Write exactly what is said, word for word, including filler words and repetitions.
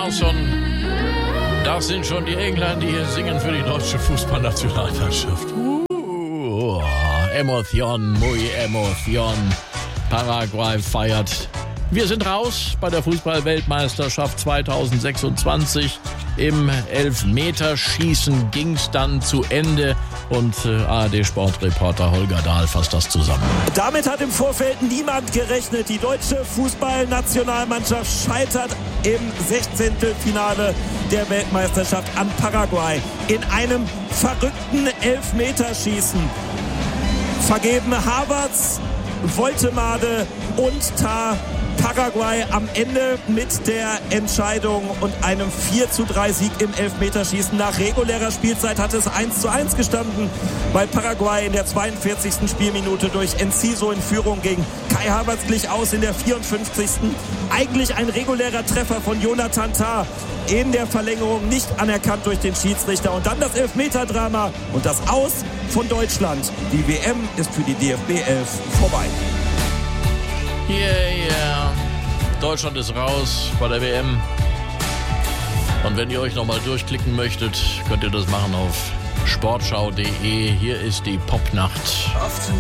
Chanson. Das sind schon die Engländer, die hier singen für die deutsche Fußballnationalmannschaft. Uh, Emotion, muy Emotion. Paraguay feiert. Wir sind raus bei der Fußball-Weltmeisterschaft zweitausendsechsundzwanzig. Im Elfmeterschießen ging's dann zu Ende und äh, A R D-Sportreporter Holger Dahl fasst das zusammen. Damit hat im Vorfeld niemand gerechnet. Die deutsche Fußballnationalmannschaft scheitert im Sechzehntelfinale der Weltmeisterschaft an Paraguay in einem verrückten Elfmeterschießen. Vergeben Havertz, Woltemade und Tah. Paraguay am Ende mit der Entscheidung und einem vier zu drei Sieg im Elfmeterschießen. Nach regulärer Spielzeit hatte es eins zu eins gestanden, weil Paraguay in der zweiundvierzigsten Spielminute durch Enciso in Führung ging. Kai Havertz glich aus in der vierundfünfzigsten Eigentlich ein regulärer Treffer von Jonathan Tah in der Verlängerung, nicht anerkannt durch den Schiedsrichter. Und dann das Elfmeterdrama und das Aus von Deutschland. Die W M ist für die D F B elf vorbei. Yeah, yeah. Deutschland ist raus bei der W M. Und wenn ihr euch nochmal durchklicken möchtet, könnt ihr das machen auf sportschau punkt de. Hier ist die Popnacht. Often